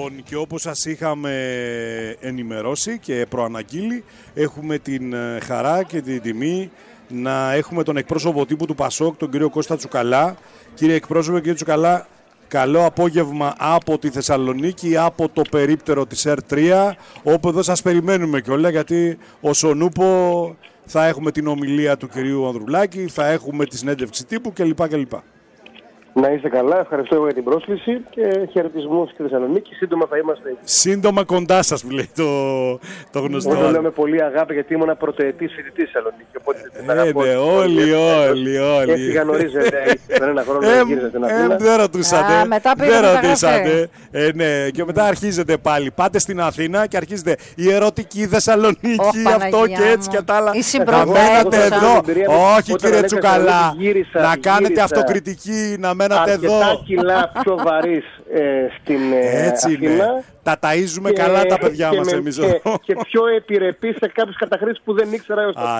Λοιπόν, και όπως σας είχαμε ενημερώσει και προαναγγείλει, έχουμε την χαρά και την τιμή να έχουμε τον εκπρόσωπο τύπου του ΠΑΣΟΚ, τον κύριο Κώστα Τσουκαλά. Κύριε εκπρόσωπε, κύριε Τσουκαλά, καλό απόγευμα από τη Θεσσαλονίκη, από το περίπτερο της ΕΡ3, όπου εδώ σας περιμένουμε κιόλα, γιατί ως ο Νούπο θα έχουμε την ομιλία του κυρίου Ανδρουλάκη, θα έχουμε τη συνέντευξη τύπου κλπ. Να είστε καλά, ευχαριστώ για την πρόσκληση και χαιρετισμούς στη Θεσσαλονίκη. Σύντομα θα είμαστε εκεί. Σύντομα κοντά σας, λέει το γνωστό. Εγώ το λέω με πολύ αγάπη, γιατί ήμουν πρωτοετής φοιτητής στη Θεσσαλονίκη. Οπότε την αγαπώ. Ναι, όλοι. Έφυγα νωρίς, τον ένα χρόνο γύριζα στην Αθήνα. Δεν ρωτούσατε. Δεν ρωτήσατε. Ναι, και μετά αρχίζετε πάλι. Πάτε στην Αθήνα και αρχίζετε η ερωτική Θεσσαλονίκη, αυτό και έτσι και τα άλλα. Να μένατε εδώ. Όχι, κύριε Τσουκαλά, να κάνετε αυτοκριτική, να μένατε εδώ. Αρκετά κιλά πιο βαρύς στην Αθήνα. Τα ταΐζουμε καλά τα παιδιά μας εμείς εδώ. Και πιο επιρρεπείς σε κάποιους καταχρήσεις που δεν ήξερα έως τότε.